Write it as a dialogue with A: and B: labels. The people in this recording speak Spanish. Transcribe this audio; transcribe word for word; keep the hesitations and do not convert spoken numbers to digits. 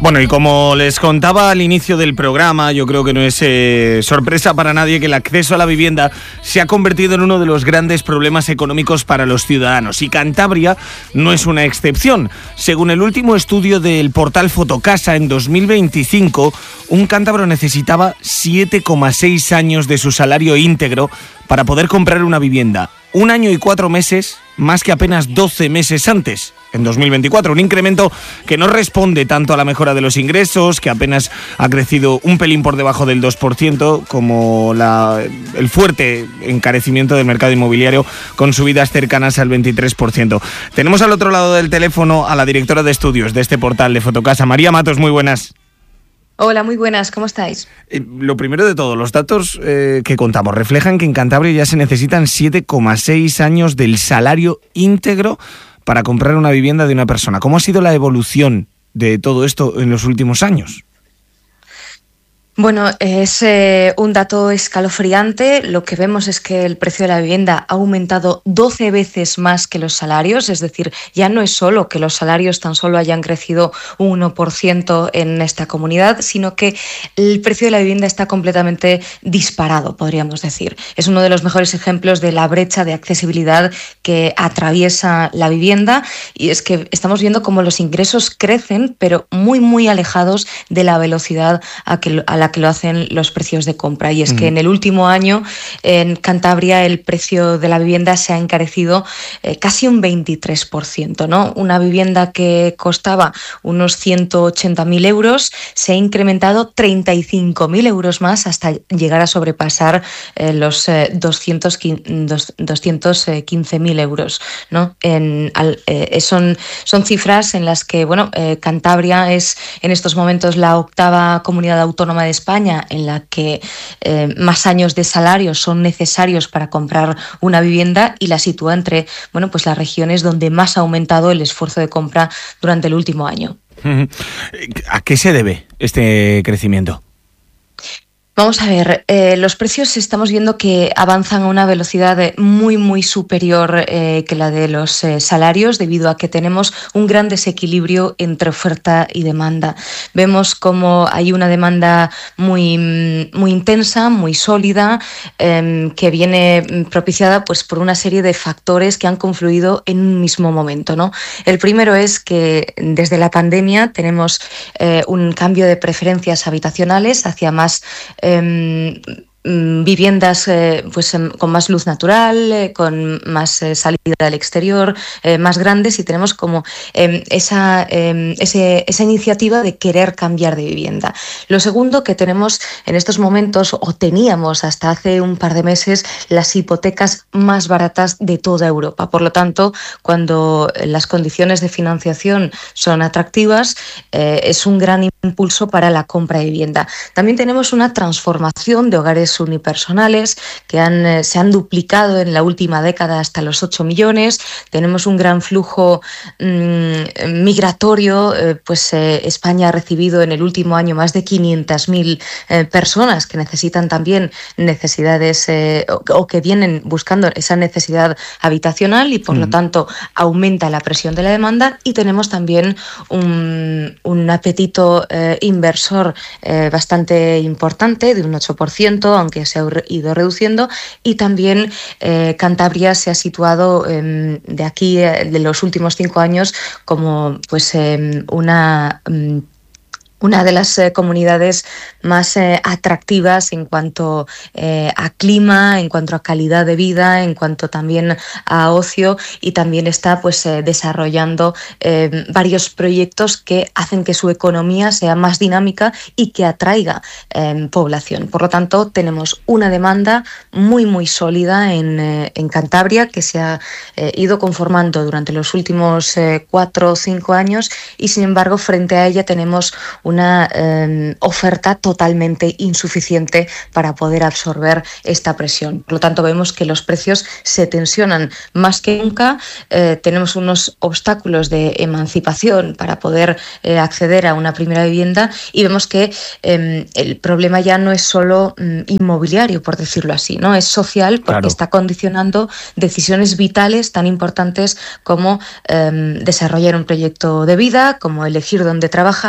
A: Bueno, y como les contaba al inicio del programa, yo creo que no es eh, sorpresa para nadie que el acceso a la vivienda se ha convertido en uno de los grandes problemas económicos para los ciudadanos. Y Cantabria no es una excepción. Según el último estudio del portal Fotocasa, en dos mil veinticinco, un cántabro necesitaba siete coma seis años de su salario íntegro para poder comprar una vivienda. Un año y cuatro meses, más que apenas doce meses antes, en dos mil veinticuatro. Un incremento que no responde tanto a la mejora de los ingresos, que apenas ha crecido un pelín por debajo del dos por ciento, como la, el fuerte encarecimiento del mercado inmobiliario, con subidas cercanas al veintitrés por ciento. Tenemos al otro lado del teléfono a la directora de estudios de este portal de Fotocasa, María Matos. Muy buenas.
B: Hola, muy buenas, ¿cómo estáis?
A: Eh, lo primero de todo, los datos eh, que contamos reflejan que en Cantabria ya se necesitan siete coma seis años del salario íntegro para comprar una vivienda de una persona. ¿Cómo ha sido la evolución de todo esto en los últimos años?
B: Bueno, es eh, un dato escalofriante. Lo que vemos es que el precio de la vivienda ha aumentado doce veces más que los salarios, es decir, ya no es solo que los salarios tan solo hayan crecido un uno por ciento en esta comunidad, sino que el precio de la vivienda está completamente disparado, podríamos decir. Es uno de los mejores ejemplos de la brecha de accesibilidad que atraviesa la vivienda, y es que estamos viendo cómo los ingresos crecen, pero muy, muy alejados de la velocidad a que a la que lo hacen los precios de compra. Y es mm. que en el último año en Cantabria el precio de la vivienda se ha encarecido eh, casi un veintitrés por ciento, ¿no? Una vivienda que costaba unos ciento ochenta mil euros se ha incrementado treinta y cinco mil euros más hasta llegar a sobrepasar eh, los eh, doscientos quince mil euros, ¿no? En, al, eh, son, son cifras en las que, bueno, eh, Cantabria es en estos momentos la octava comunidad autónoma de España en la que eh, más años de salario son necesarios para comprar una vivienda, y la sitúa entre, bueno, pues las regiones donde más ha aumentado el esfuerzo de compra durante el último año.
A: ¿A qué se debe este crecimiento?
B: Vamos a ver, eh, los precios estamos viendo que avanzan a una velocidad muy, muy superior eh, que la de los eh, salarios, debido a que tenemos un gran desequilibrio entre oferta y demanda. Vemos como hay una demanda muy, muy intensa, muy sólida, eh, que viene propiciada pues, por una serie de factores que han confluido en un mismo momento, ¿no? El primero es que desde la pandemia tenemos eh, un cambio de preferencias habitacionales hacia más Eh, viviendas eh, pues con más luz natural, eh, con más eh, salida al exterior, eh, más grandes, y tenemos como eh, esa, eh, ese, esa iniciativa de querer cambiar de vivienda. Lo segundo, que tenemos en estos momentos, o teníamos hasta hace un par de meses, las hipotecas más baratas de toda Europa. Por lo tanto, cuando las condiciones de financiación son atractivas, eh, es un gran impulso para la compra de vivienda. También tenemos una transformación de hogares unipersonales que han, eh, se han duplicado en la última década hasta los ocho millones. Tenemos un gran flujo mmm, migratorio, eh, pues eh, España ha recibido en el último año más de quinientas mil eh, personas que necesitan también necesidades eh, o, o que vienen buscando esa necesidad habitacional, y por mm. lo tanto aumenta la presión de la demanda. Y tenemos también un, un apetito eh, inversor eh, bastante importante, de un ocho por ciento, aunque se ha ido reduciendo, y también eh, Cantabria se ha situado eh, de aquí, eh, de los últimos cinco años, como pues eh, una... Um, una de las eh, comunidades más eh, atractivas en cuanto eh, a clima, en cuanto a calidad de vida, en cuanto también a ocio, y también está pues eh, desarrollando eh, varios proyectos que hacen que su economía sea más dinámica y que atraiga eh, población. Por lo tanto, tenemos una demanda muy muy sólida en, eh, en Cantabria, que se ha eh, ido conformando durante los últimos eh, cuatro o cinco años, y sin embargo frente a ella tenemos una una eh, oferta totalmente insuficiente para poder absorber esta presión. Por lo tanto, vemos que los precios se tensionan más que nunca. Eh, tenemos unos obstáculos de emancipación para poder eh, acceder a una primera vivienda, y vemos que eh, el problema ya no es solo mm, inmobiliario, por decirlo así, ¿no? Es social, porque claro, está condicionando decisiones vitales tan importantes como eh, desarrollar un proyecto de vida, como elegir dónde trabajar,